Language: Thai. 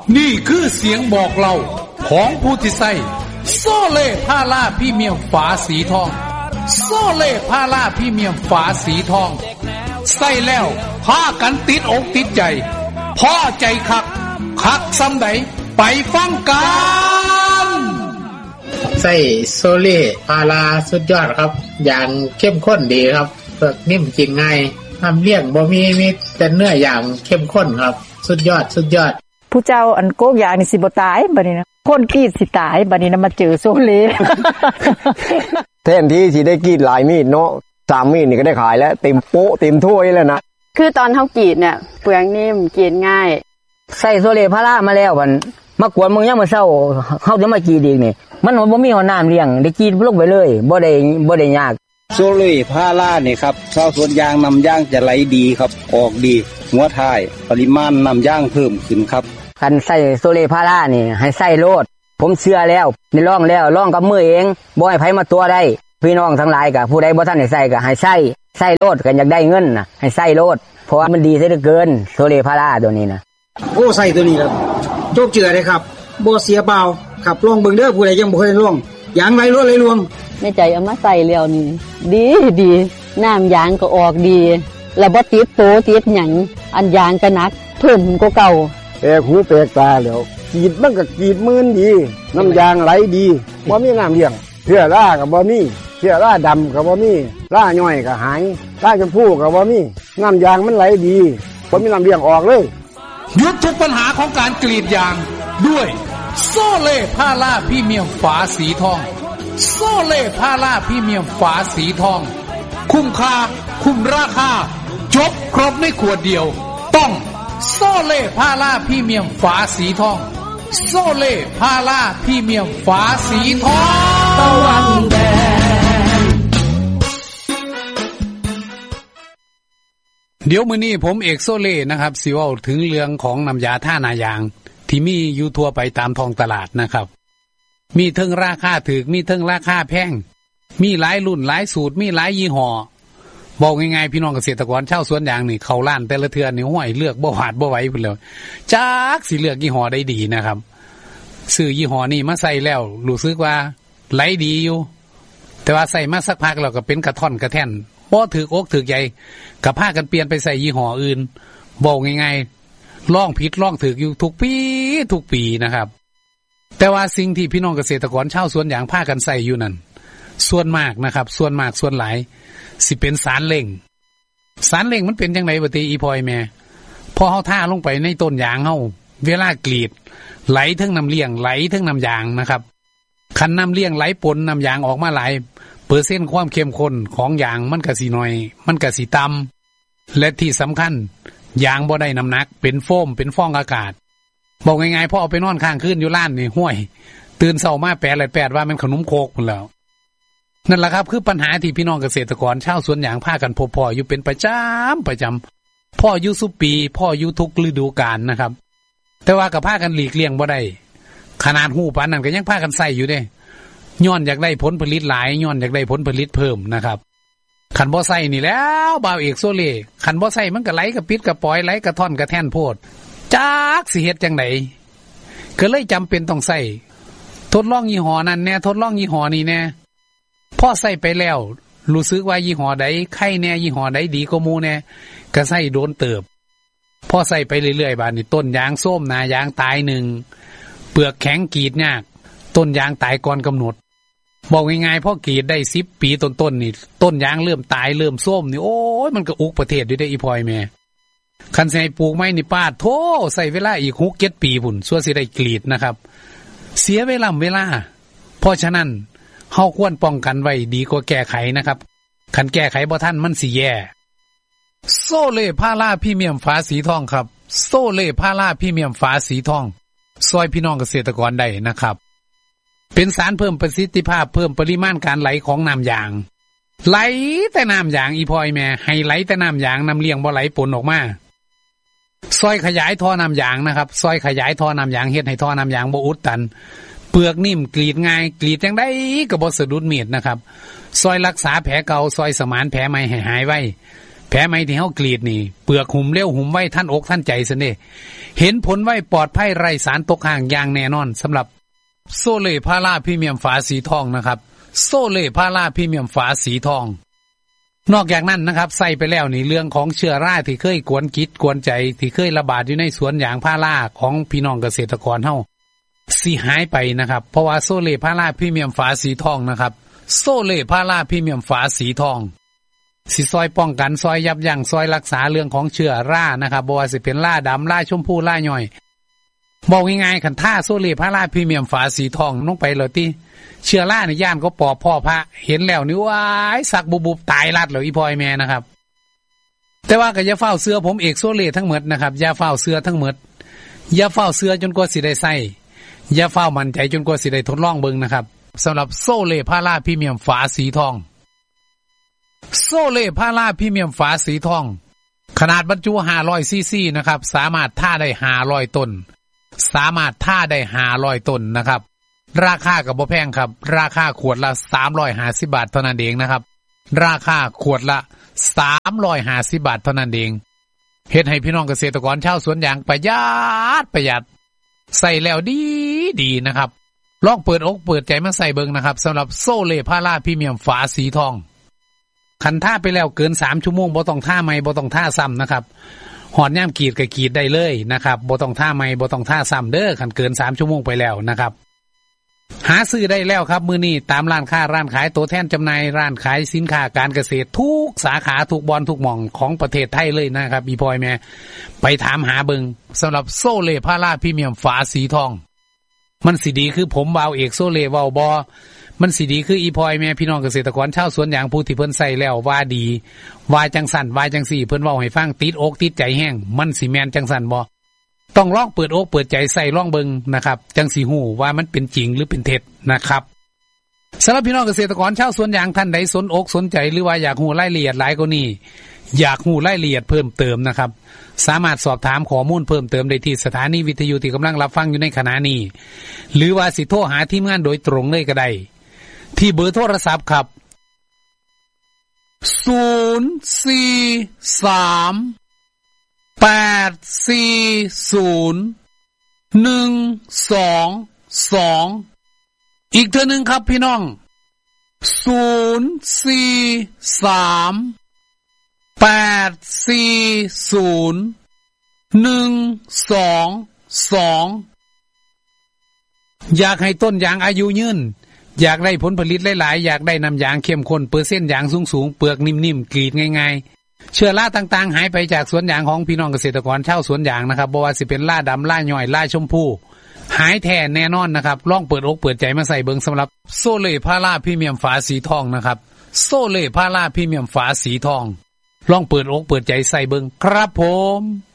นี่คือเสียงบอกเล่าของผู้ที่ใส่โซเล่พาราพรีเมียมฝาสีทองโซเล่พาราพรีเมียมฝาสีทองใส่แล้วพากันติดอกติดใจพอใจคักซ้ำใดไปฟังกันใส่โซเล่พาราสุดยอดครับอย่างเข้มข้นดีครับเปลือกนิ่มกินง่ายทำเลี้ยงบ่มีแต่เนื้ออย่างเข้มข้นครับสุดยอดผู้เจ้าอันโกกยานี่สิบ่ตายบัดนี้นะคนกรีดสิตายบัดนี้นะมาเจอโซเล่แทนที่สิได้กรีดหลายมีดเนาะ3มีดนี่ก็ได้ขายแล้วเต็มโป๊ะเต็มถ้วยแล้วนะคือตอนเฮากรีดเนี่ยเปลือกนิ่มกินง่ายใส่โซเล่พารามาแล้วมันมากวนมึงยังมาเศร้าเฮาจะมากรีดอีกนี่มันบ่มีน้ำเลี้ยงได้กรีดลงไปเลยบ่ได้ยากโซเล่พารานี่ครับชาวสวนยางนำยางจะไหลดีครับออกดีหัวท้ายปริมาณนำยางเพิ่มขึ้นครับคันใส่โซเล่พารานี่ให้ใส่โลดผมเชื่อแล้วนี่ลองกับมือเองบ่ให้ไผมาตัวได้พี่น้องทั้งหลายก็ผู้ใดบ่ทันได้ใส่ก็ให้ใส่โลดกันอยากได้เงินน่ะให้ใส่โลดเพราะว่ามันดีซะเหลือเกินโซเล่พาราตัวนี้นะโอ้ใส่ตัวนี้ครับโจกเจือเลยครับบ่เสียเปล่าขับลองเบิ่งเด้อผู้ใดยังบ่เคยลองยางไหลรวดไหลรวงแม่ใจเอามาใส่แล้วนี่ดีน้ำยางก็ออกดีแล้วบ่ติดโตติดหยังอันยางก็หนักเพิ่มกว่าเก่าแปลกหูแปลกตาแล้วกรีดมันก็กรีดมืนดีน้ำยางไหลดีบ่มีน้ำเลี้ยงเชื้อราก็บ่มีเชื้อราดำก็บ่มีราย่อยก็หายราชมพูก็บ่มีน้ำยางมันไหลดีบ่มีน้ำเลี้ยงออกเลยหยุดทุกปัญหาของการกรีดยางด้วยโซเล่พาราพรีเมียมฝาสีทองโซเล่พาราพรีเมียมฝาสีทองคุ้มค่าคุ้มราคาจบครบในขวดเดียวต้องโซเล่พาราพรีเมียมฝาสีทองโซเล่พาราพรีเมียมฝาสีทองตะวันแดงเดี๋ยวมื้อนี้ผมเอกโซเล่นะครับสิเว้าถึงเรื่องของน้ำยาท่านายางที่มีอยู่ทั่วไปตามท้องตลาดนะครับมีเทิงราคาถูกมีเทิงราคาแพงมีหลายรุ่นหลายสูตรมีหลายยี่ห้อบอกง่ายๆพี่น้องเกษตรกรชาวสวนยางนี่เข้าร้านแต่ละเทื่อนี่ห้วยเลือกบ่หวาดบ่ไหวพุ่นแล้วจักสิเลือกยี่ห้อได้ดีนะครับซื้อยี่ห้อนี้มาใส่แล้วรู้สึกว่าไหลดีอยู่แต่ว่าใส่มาสักพักแล้วก็เป็นกระท่อนกระแท่นบ่ถูกอกถูกใจก็พากันเปลี่ยนไปใส่ยี่ห้ออื่นบอกง่ายๆลองผิดลองถูกอยู่ทุกปีนะครับแต่ว่าสิ่งที่พี่น้องเกษตรกรชาวสวนยางพากันใส่อยู่นั่นส่วนมากนะครับส่วนหลายสิเป็นสารเร่งมันเป็นจังไดบ่ติอีพอยแม่พอเฮาท่าลงไปในต้นยางเฮาเวลากรีดไหลทั้งน้ำเลี้ยงไหลทั้งน้ำยางนะครับคันน้ำเลี้ยงไหลปนน้ำยางออกมาหลายเปอร์เซ็นต์ความเข้มข้นของยางมันก็สิน้อยมันก็สิต่ำและที่สำคัญยางบ่ได้น้ำหนักเป็นโฟมเป็นฟองอากาศบอกง่ายๆพอเอาไปนอนข้างคืนอยู่ร้านนี่ห้วยตื่นเช้ามาแปดว่ามันขนมโคกพุ่นแล้วนั่นแหละครับคือปัญหาที่พี่น้องเกษตรกรชาวสวนยางพากันพบพ่ออยู่เป็นประจำพ่ออยู่สุปีพ่ออยู่ทุกฤดูกาลนะครับแต่ว่าก็พากันหลีกเลี่ยงบ่ได้ขนาดหูปานนั้นก็ยังพากันใส่อยู่เด้ย้อนอยากได้ผลผลิตหลายย้อนอยากได้ผลผลิตเพิ่มนะครับคันบ่ใส่นี่แล้วบ่าวเอกโซเล่คันบ่ใส่มันก็ไหลกระปิดกระปอยไหลกระท่อนกระแท่นโพดจักสิเฮ็ดจังได๋ก็เลยจำเป็นต้องใส่ทดลองยี่ห้อนั้นแน่ทดลองยี่ห้อนี้แน่พอใส่ไปแล้วรู้สึกว่ายี่ห้อใดไข่แน่ยี่ห้อใดดีกว่าหมู่แน่ก็ใส่โดนเติบพอใส่ไปเรื่อยๆบาดนี้ต้นยางส้มหน้ายางตายหนึ่งเปลือกแข็งกรีดยากต้นยางตายก่อนกำหนดบอกง่ายๆพอกรีดได้10ปีต้นนี่ต้นยางเริ่มตายเริ่มส้มนี่โอ้ยมันก็อุกประเทศอยู่ได้อีพอยแม่คันสิให้ปลูกไม้นี่ปาดโธ่ใส่เวลาอีก6-7 ปีพุ่นซั่วสิได้กรีดนะครับเสียเวลาเพราะฉะนั้นเฮาควรป้องกันไว้ดีกว่าแก้ไขนะครับคันแก้ไขบ่ทันมันสิแย่โซเล่พาราพรีเมียมฝาสีทองครับโซเล่พาราพรีเมียมฝาสีทองซอยพี่น้องเกษตรกรได้นะครับเป็นสารเพิ่มประสิทธิภาพเพิ่มปริมาณการไหลของน้ำยางไหลแต่น้ำยางอีพอยแม่ให้ไหลแต่น้ำยางน้ำเลี้ยงบ่ไหลปนออกมาซอยขยายท่อน้ำยางนะครับซอยขยายท่อน้ำยางเฮ็ดให้ท่อน้ำยางบ่อุดตันเปลือกนิ่มกรีดง่ายกรีดจังได๋ก็บ่สะดุดมีดนะครับซอยรักษาแผลเก่าซอยสมานแผลใหม่ให้หายไวแผลไหมที่เฮากรีดนี่เปลือกหุ่มเร็วหุ่มไว้ท่านอกท่านใจซะเด้เห็นผลไว้ปลอดภัยไร้สารตกค้างอย่างแน่นอนสำหรับโซเล่พาราพรีเมียมฝาสีทองนะครับโซเล่พาราพรีเมียมฝาสีทองนอกจากนั้นนะครับใส่ไปแล้วนี่เรื่องของเชื้อราที่เคยกวนจิตกวนใจที่เคยระบาดอยู่ในสวนยางพาราของพี่น้องเกษตรกรเฮาสิหายไปนะครับเพราะว่าโซเล่พาราพรีเมียมฝาสีทองนะครับโซเล่พาราพรีเมียมฝาสีทองสิซอยป้องกันซอยยับยั้งซอยรักษาเรื่องของเชื้อรานะครับบ่ว่าสิเป็นราดำราชมพูราย่อยบอกง่ายๆคันท่าโซเล่พาราพรีเมียมฝาสีทองลงไปแล้วติเชื้อราในย่านก็ปอบพ่อพระเห็นแล้วนี่ว้ายสักบุบตายรัดแล้วอีพ่อยแม่นะครับแต่ว่าก็อย่าเฝ้าเสื้อผมเอกโซเล่ทั้งหมดนะครับอย่าเฝ้าเสื้อทั้งหมดอย่าเฝ้าเสื้อจนกว่าสิได้ใส่อย่าเฝ้ามั่นใจจนกว่าสิได้ทดลองเบิ่งนะครับสำหรับโซเล่พาราพรีเมียมฝาสีทองโซเล่พาราพรีเมียมฝาสีทองขนาดบรรจุ500ซีซีนะครับสามารถท่าได้500ต้นสามารถท่าได้500ต้นนะครับราคาก็บ่แพงครับราคาขวดละ350บาทเท่านั้นเองนะครับราคาขวดละ350บาทเท่านั้นเองเฮ็ดให้พี่น้องเกษตรกรชาวสวนยางประหยัดใส่แล้วดีนะครับลองเปิดอกเปิดใจมาใส่เบิ่งนะครับสำหรับโซเล่พาราพรีเมียมฝาสีทองคันท่าไปแล้วเกิน3ชั่วโมงบ่ต้องท่าใหม่บ่ต้องท่าซ้ำนะครับหอดย่ามกรีดก็กรีดได้เลยนะครับบ่ต้องท่าใหม่บ่ต้องท่าซ้ำเด้อคันเกิน3ชั่วโมงไปแล้วนะครับหาซื้อได้แล้วครับมื้อนี้ตามร้านค้าร้านขายตัวแทนจำหน่ายร้านขายสินค้าการเกษตรทุกสาขาทุกบอนทุกหม่องของประเทศไทยเลยนะครับอีพอยแม่ไปถามหาเบิ่งสำหรับโซเล่พาราพรีเมียมฝาสีทองมันสิดีคือผมบ่าวเอกโซเล่เว้าบ่มันสิดีคืออีพอยแม่พี่น้องเกษตรกรชาวสวนยางผู้ที่เพิ่นใส่แล้วว่าดีว่าจังสั่นว่าจังสี่เพิ่นเว้าให้ฟังติดอกติดใจแห้งมันสิแม่นจังสั่นบ่ต้องลองเปิดอกเปิดใจใส่ลองเบิ่งนะครับจังสิฮู้ว่ามันเป็นจริงหรือเป็นเท็จนะครับสำหรับพี่น้องเกษตรกรชาวสวนยางท่านใดสนอกสนใจหรือว่าอยากฮู้รายละเอียดหลายกว่านี้อยากฮู้รายละเอียดเพิ่มเติมนะครับสามารถสอบถามข้อมูลเพิ่มเติมได้ที่สถานีวิทยุที่กำลังรับฟังอยู่ในขณะนี้หรือว่าสิโทรหาทีมงานโดยตรงเลยก็ได้ที่เบอร์โทรศัพท์ครับ0434012อีกเทื่อนึงครับพี่น้อง0434012อยากให้ต้นยางอายุยืนอยากได้ผลผลิตหลายๆอยากได้น้ำยางเข้มข้นเปอร์เซ็นต์ยางสูงๆเปลือกนิ่มๆกรีดง่ายๆเชื้อราต่างๆหายไปจากสวนยางของพี่น้องเกษตรกรชาวสวนยางนะครับบ่ว่าสิเป็นราดำราย่อยราชมพูหายแท้แน่นอนนะครับลองเปิดอกเปิดใจมาใส่เบิ่งสำหรับโซเล่พาราพรีเมียมฝาสีทองนะครับโซเล่พาราพรีเมียมฝาสีทองลองเปิดอกเปิดใจใส่เบิ่งครับผม